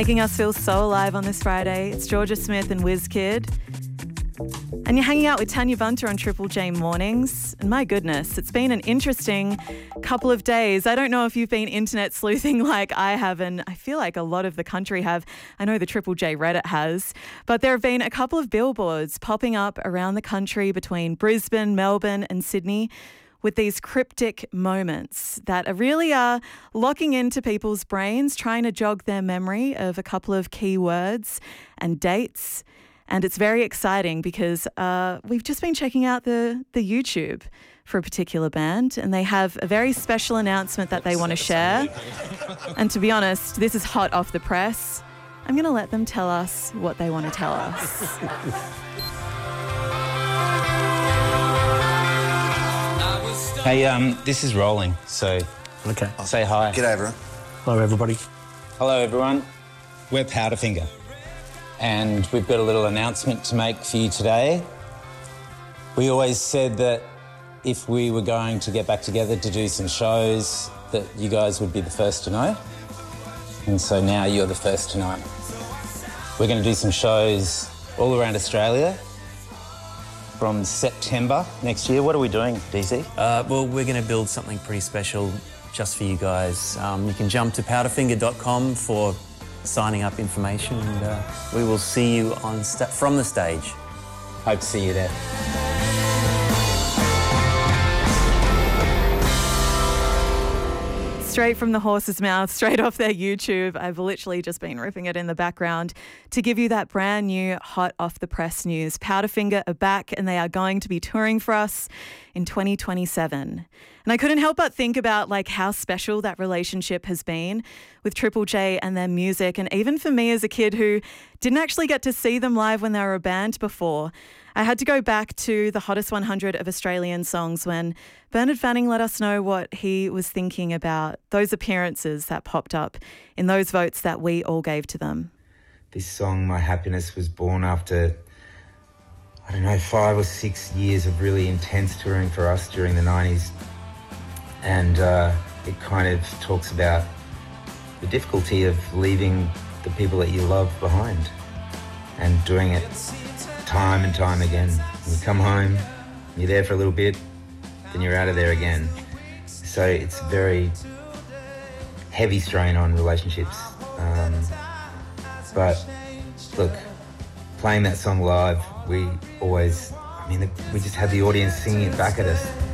Making us feel so alive on this Friday. It's Georgia Smith and WizKid. And you're hanging out with Tanya Bunter on Triple J Mornings. And my goodness, it's been an interesting couple of days. I don't know if you've been internet sleuthing like I have, and I feel like a lot of the country have. I know the Triple J Reddit has. But there have been a couple of billboards popping up around the country between Brisbane, Melbourne and Sydney with these cryptic moments that are really locking into people's brains, trying to jog their memory of a couple of key words and dates. And it's very exciting because we've just been checking out the YouTube for a particular band, and they have a very special announcement that they want to share. And to be honest, this is hot off the press. I'm going to let them tell us what they want to tell us. Hey, this is Rolling, so Okay. say hi. G'day, everyone. Hello, everybody. Hello, everyone. We're Powderfinger, and we've got a little announcement to make for you today. We always said that if we were going to get back together to do some shows, that you guys would be the first to know. And so now you're the first to know. We're going to do some shows all around Australia from September next year. What are we doing, DC? Well, we're going to build something pretty special just for you guys. You can jump to powderfinger.com for signing up information, and we will see you on from the stage. Hope to see you there. Straight from the horse's mouth, straight off their YouTube. I've literally just been ripping it in the background to give you that brand new hot off the press news. Powderfinger are back and they are going to be touring for us in 2027. And I couldn't help but think about how special that relationship has been with Triple J and their music. And even for me as a kid who didn't actually get to see them live when they were a band before, I had to go back to the hottest 100 of Australian songs when Bernard Fanning let us know what he was thinking about those appearances that popped up in those votes that we all gave to them. This song, My Happiness, was born after, 5 or 6 years of really intense touring for us during the 90s. And it kind of talks about the difficulty of leaving the people that you love behind and doing it time and time again. You come home, you're there for a little bit, then you're out of there again. So it's a very heavy strain on relationships. But look, playing that song live, we just had the audience singing it back at us.